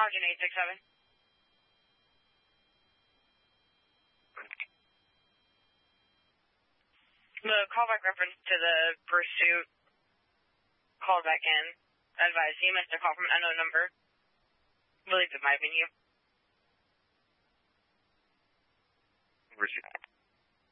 Sergeant 867. The callback reference to the pursuit call back in. Advise you missed a call from an unknown number. I believe it might have been you. Received.